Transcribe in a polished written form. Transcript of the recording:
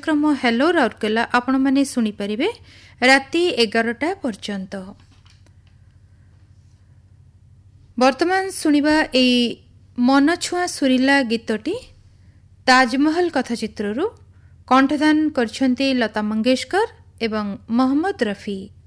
कार्यक्रम हेलो राउरकेला आपण माने सुनी परिबे राति 11टा पर्यंत। वर्तमान सुनिबा ए मन छुआ सुरीला गीतटी ताजमहल कथाचित्रु कंठदान करछन्ते लता मंगेशकर एवं मोहम्मद रफी।